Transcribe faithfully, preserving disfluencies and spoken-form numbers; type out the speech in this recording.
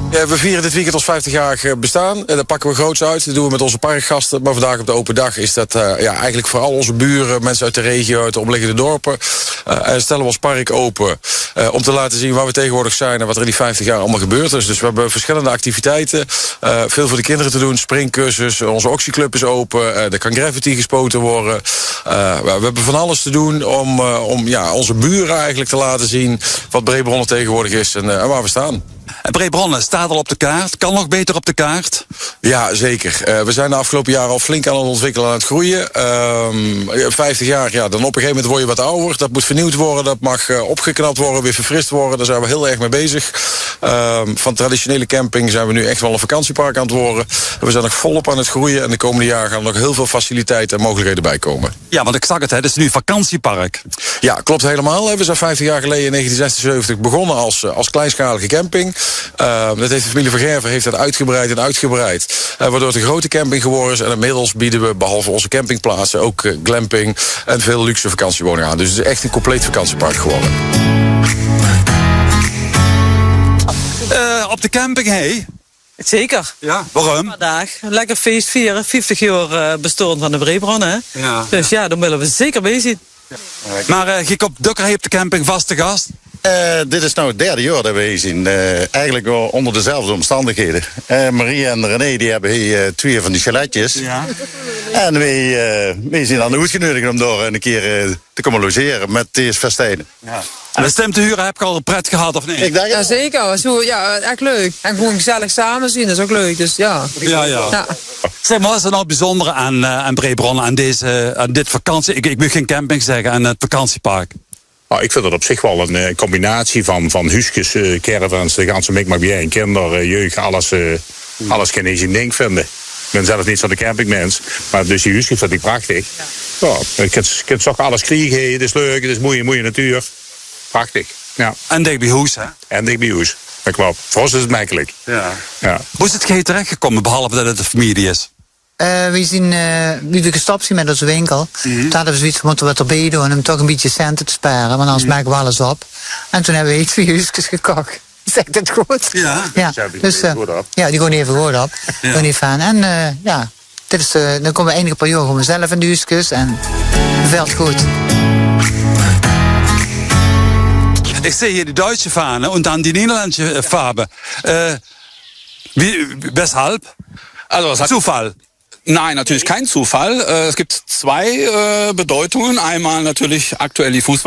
Ja, we vieren dit weekend ons vijftigjarig bestaan. En dat pakken we groots uit. Dat doen we met onze parkgasten. Maar vandaag op de open dag is dat uh, ja, eigenlijk voor al onze buren, mensen uit de regio, uit de omliggende dorpen. Uh, en stellen we ons park open uh, om te laten zien waar we tegenwoordig zijn en wat er in die vijftig jaar allemaal gebeurd is. Dus we hebben verschillende activiteiten. Uh, veel voor de kinderen te doen. Springcursus, onze oxyclub is open. Uh, er kan graffiti gespoten worden. Uh, we hebben van alles te doen om, uh, om ja, onze buren eigenlijk te laten zien wat Breebronnen tegenwoordig is en, uh, en waar we staan. En Breebronnen staat al op de kaart, kan nog beter op de kaart? Ja, zeker. Uh, we zijn de afgelopen jaren al flink aan het ontwikkelen en aan het groeien. Uh, vijftig jaar, ja, dan op een gegeven moment word je wat ouder. Dat moet vernieuwd worden, dat mag uh, opgeknapt worden, weer verfrist worden. Daar zijn we heel erg mee bezig. Uh, van traditionele camping zijn we nu echt wel een vakantiepark aan het worden. We zijn nog volop aan het groeien en de komende jaren gaan er nog heel veel faciliteiten en mogelijkheden bij komen. Ja, want ik zag het, hè, het is nu een vakantiepark. Ja, klopt helemaal. We zijn vijftig jaar geleden in negentien zesenzeventig begonnen als, als kleinschalige camping. Uh, dat heeft de familie Van Gerven heeft dat uitgebreid en uitgebreid. Uh, waardoor het een grote camping geworden is. En inmiddels bieden we behalve onze campingplaatsen ook uh, glamping en veel luxe vakantiewoningen aan. Dus het is echt een compleet vakantiepark geworden. Uh, op de camping, hé? Hey. Zeker. Ja, waarom? Vandaag lekker feest vieren. vijftig jaar uh, bestaan van de Breebronnen. Ja. Dus ja, daar willen we zeker bij zijn. Ja. Maar uh, Giek op Dukker op de camping vaste gast. Uh, dit is nou het derde jaar dat we hier zien. Uh, eigenlijk wel onder dezelfde omstandigheden. Uh, Marie en René die hebben hier uh, twee van die chaletjes. Ja. En wij, uh, wij zijn aan de uitgenodigd om daar een keer uh, te komen logeren met deze festijnen. Ja. En de stem te huren heb ik al een pret gehad of niet? Ik denk ja, zeker. Zo, ja, echt leuk. En gewoon gezellig samen zien, dat is ook leuk. Dus ja. Ja, ja. ja. Zeg maar, wat is er nou bijzonder aan, uh, aan Breebronnen, aan, deze, aan dit vakantie... Ik, ik moet geen camping zeggen, aan het vakantiepark? Nou, ik vind het op zich wel een uh, combinatie van, van huisjes, uh, caravans, de ganse mikmak bij en kinder, uh, jeugd, alles, uh, mm. alles kan je zijn ding vinden. Ik ben zelf niet zo'n campingmens, maar dus die huisjes vind ik prachtig. Ja. Ja, je kunt, kunt toch alles krijgen, het is leuk, het is mooie, mooie natuur. Prachtig, ja. En dicht bij huis, hè? En dicht bij huis, dat klopt. Voor ons is het makkelijk. Ja. Ja. Hoe is het geen terechtgekomen, behalve dat het een familie is? Uh, we zijn uh, we gestopt zijn met onze winkel. Mm-hmm. Toen hadden we zoiets, we moeten wat erbij doen om toch een beetje centen te sparen, want anders mm-hmm. maken we alles op. En toen hebben we iets voor huisjes gekocht. Zegt het goed? Ja. Ja, dus, uh, ja die gaan even goed op. Ja. Gaan even aan. En uh, ja, dit is, uh, dan komen we eindig een paar jaar gewoon zelf in de huisjes en het valt goed. Ik zie hier die Duitse Fahne und dann die niederländische Farbe. Äh, wie, weshalb? Also, es hat Zufall? Nein, natürlich kein Zufall. Es gibt zwei Bedeutungen. Einmal natürlich aktuell die Fußball